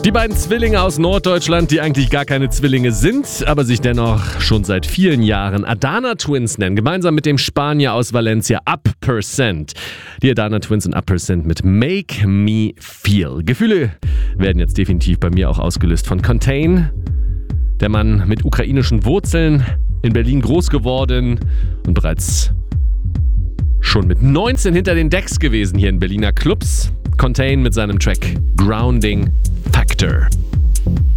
Die beiden Zwillinge aus Norddeutschland, die eigentlich gar keine Zwillinge sind, aber sich dennoch schon seit vielen Jahren Adana Twins nennen, gemeinsam mit dem Spanier aus Valencia Up%. Die Adana Twins und Up% mit Make Me Feel. Gefühle werden jetzt definitiv bei mir auch ausgelöst von Contain. Der Mann mit ukrainischen Wurzeln, in Berlin groß geworden und bereits schon mit 19 hinter den Decks gewesen hier in Berliner Clubs. Contain mit seinem Track Grounding Factor.